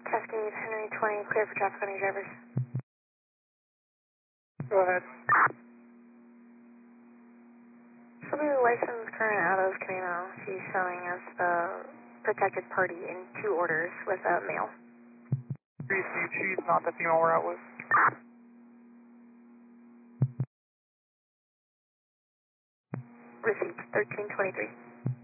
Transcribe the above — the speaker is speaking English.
Cascade, Henry 20, clear for traffic on your drivers. Go ahead. Somebody licensed current out of Camino. She's showing us the protected party in 2 orders with a male. She's not the female we're out with. Received 1323.